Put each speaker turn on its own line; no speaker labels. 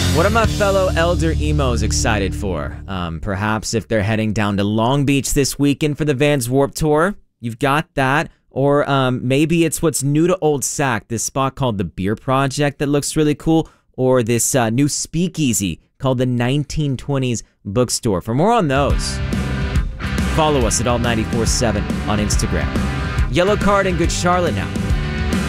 What are my fellow elder emos excited for? Perhaps if they're heading down to Long Beach this weekend for the Vans Warped Tour, you've got that. Or maybe it's what's new to Old Sac, this spot called the Beer Project that looks really cool, or this new speakeasy called the 1920s Bookstore. For more on those, follow us at Alt947 on Instagram. Yellow Card and Good Charlotte now.